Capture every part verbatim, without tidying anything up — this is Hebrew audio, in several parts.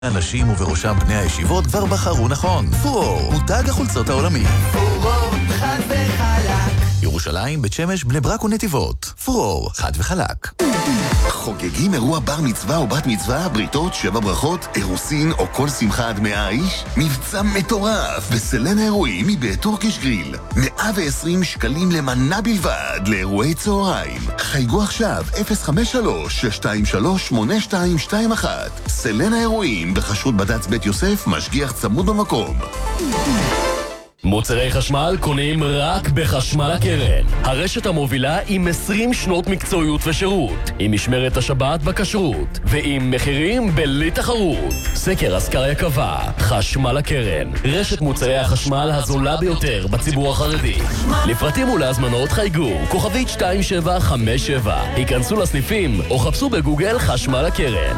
אנשים ובראשם בני הישיבות כבר בחרו נכון. פרור, מותג החולצות העולמי. פרור, חד וחלק. ירושלים, בית שמש, בני ברק ונתיבות. פרור, חד וחלק. חוגגים אירוע בר מצווה או בת מצווה, בריתות, שבע ברכות, אירוסין או כל שמחה עד מאה איש? מבצע מטורף בסלנה אירועים מבית טורקיש גריל. מאה ועשרים שקלים למנה בלבד לאירועי צהריים. חייגו עכשיו אפס חמש שלוש שש שתיים שלוש שמונה שתיים שתיים אחת. סלנה אירועים בחשרות בד"ץ בית יוסף, משגיח צמוד במקום. מוצרי חשמל קונים רק בחשמל הקרן. הרשת המובילה עם עשרים שנות מקצועיות ושירות, עם משמרת השבת בכשרות, ועם מחירים בלי תחרות. סקר אסקריה קבע, חשמל הקרן, רשת מוצרי החשמל הזולה ביותר בציבור החרדי. לפרטים ולהזמנות חייגו, כוכבית שתיים שבע חמש שבע. היכנסו לסניפים או חפשו בגוגל חשמל הקרן.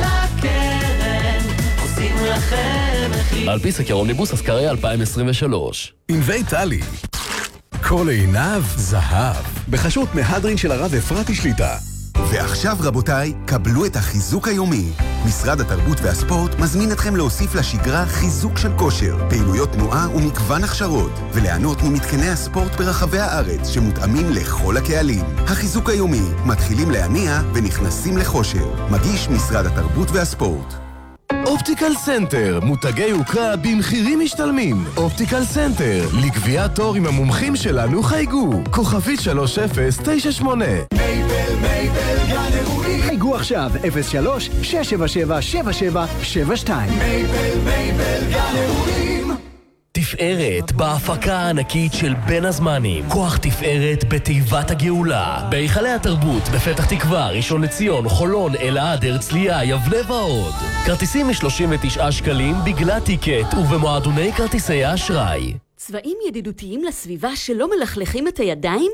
על פי סקר אומניבוס אסקריה אלפיים עשרים ושלוש. ענבי טלי, כל עיניו זהב, בחשות מהדרין של הרב אפרתי שליטה. ועכשיו רבותיי, קבלו את החיזוק היומי. משרד התרבות והספורט מזמין אתכם להוסיף לשגרה חיזוק של כושר, פעילויות תנועה ומגוון הכשרות, וליהנות ממתקני הספורט ברחבי הארץ שמותאמים לכל הקהלים. החיזוק היומי, מתחילים להניע ונכנסים לכושר. מגיש משרד התרבות והספורט. אופטיקל סנטר, מותגי יוקרה במחירים משתלמים. אופטיקל סנטר, לקביעת תור עם המומחים שלנו חייגו, כוכבית שלוש אפס תשע שמונה. מייבל, מייבל, גן אירועים. חייגו עכשיו אפס שלוש שש שבע שבע שבע שבע שבע שתיים. מייבל, מייבל, גן אירועים. תפארת בהפקה הענקית של בין הזמנים. כוח תפארת בתיבת הגאולה, בהיכלי התרבות בפתח תקווה, ראשון לציון, חולון, אלעד, הרצליה, יבנה ועוד. כרטיסים מ-שלושים ותשעה שקלים בגלל טיקט ובמועדוני כרטיסי האשראי. צבעים ידידותיים לסביבה שלא מלכלכים את הידיים?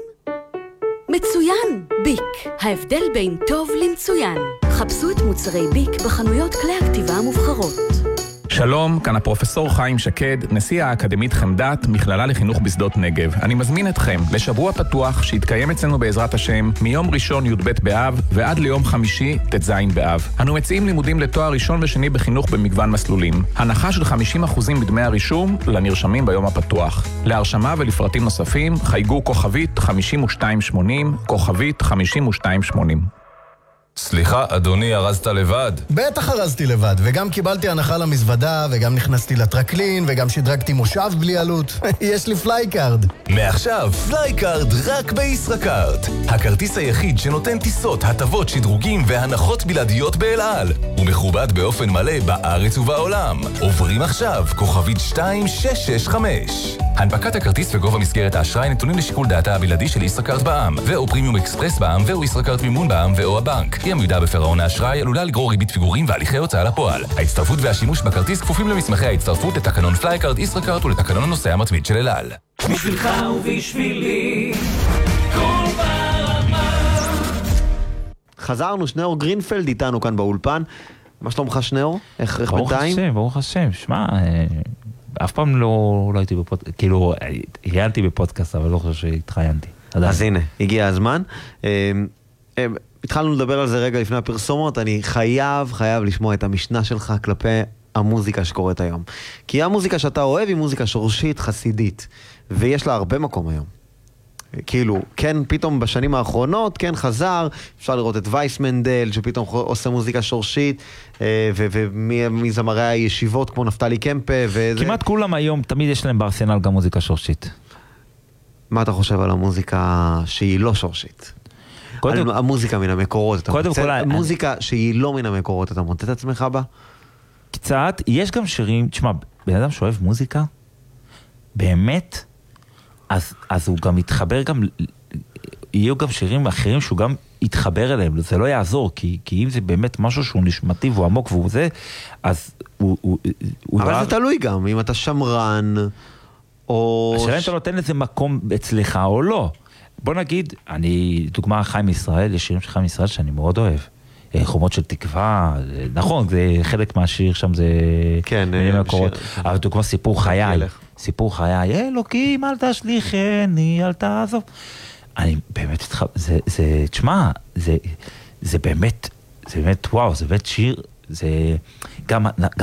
מצוין! ביק, ההבדל בין טוב למצוין. חפשו את מוצרי ביק בחנויות כלי הכתיבה המובחרות. שלום, כאן הפרופסור חיים שקד, נשיא האקדמית חמדת, מכללה לחינוך בשדות נגב. אני מזמין אתכם לשבוע פתוח שיתקיים אצלנו בעזרת השם מיום ראשון י"ב באב ועד ליום חמישי ט"ז באב. אנו מציעים לימודים לתואר ראשון ושני בחינוך במגוון מסלולים. הנחה של חמישים אחוז בדמי הרישום לנרשמים ביום הפתוח. להרשמה ולפרטים נוספים חייגו כוכבית חמישים ושתיים שמונים, כוכבית חמישים ושתיים שמונים. סליחה, אדוני, הרזת לבד? בטח הרזתי לבד, וגם קיבלתי הנחה למזוודה, וגם נכנסתי לטרקלין, וגם שדרגתי מושב בלי עלות. יש לי פלייקארד. מעכשיו, פלייקארד רק בישראכרט. הכרטיס היחיד שנותן טיסות, הטבות, שדרוגים והנחות בלעדיות באל על. הוא מכובד באופן מלא בארץ ובעולם. עוברים עכשיו, כוכבית שתיים שש שש חמש. הנפקת הכרטיס וגובה מסגרת האשראי נתונים לשיקול דעתה הבלעדי של ישראכרט בע"מ, ואו פרימיום אקספרס בע"מ, ואו ישראכרט מימון בע"מ, ואו הבנק. היא עמידה בפירעון האשראי עלולה לגרור ריבית פיגורים והליכי הוצאה לפועל. ההצטרפות והשימוש בכרטיס כפופים למסמכי ההצטרפות לתקנון פלייקארד ישראכרט ולתקנון הנוסע המתמיד של אל על. בשבילך ובשבילי כל ברמה. חזרנו, שניאור גרינפלד איתנו כאן באולפן. מה שלומך שניאור? איך בינתיים? ברוך השם, ברוך השם. שמע, אף פעם לא הייתי בפודקאסט, כאילו, ראיינתי בפודקאסט, אבל לא חושב שהתראיינתי. אז הנה, הגיע הזמן. התחלנו לדבר על זה רגע לפני הפרסומות, אני חייב, חייב לשמוע את המשנה שלך כלפי המוזיקה שקורית היום. כי המוזיקה שאתה אוהב היא מוזיקה שורשית, חסידית, ויש לה הרבה מקום היום. כאילו, כן, פתאום בשנים האחרונות, כן, חזר, אפשר לראות את וייסמנדל, שפתאום עושה מוזיקה שורשית, ומזמרי הישיבות כמו נפתלי קמפה, וזה... כמעט כולם היום, תמיד יש להם בארסנל גם מוזיקה שורשית. מה אתה חושב על המוזיקה שהיא לא שורשית? על המוזיקה מן המקורות, המוזיקה שהיא לא מן המקורות, אתה מוצא את עצמך בה? קצת, יש גם שירים, תשמע, בן אדם שאוהב מוזיקה, באמת, אז, אז הוא גם יתחבר גם, יהיו גם שירים אחרים שהוא גם יתחבר אליהם, זה לא יעזור, כי, כי אם זה באמת משהו שהוא נשמתי והוא עמוק והוא זה, אז הוא... הוא, הוא אבל דבר... זה תלוי גם, אם אתה שמרן, או... השאלה אם אתה נותן לזה מקום אצלך או לא. בוא נגיד, אני, דוגמה חיים ישראל, יש שירים של חיים ישראל שאני מאוד אוהב. חומות של תקווה, נכון, זה חלק מהשיר שם, זה... כן, שיר. אבל דוגמה סיפור חיי, סיפור חיי, אלוקים, אל תשליחני, אל תעזוב. אני באמת, זה, זה, תשמע, זה, זה באמת, זה באמת, וואו, זה באמת שיר זה גם, גם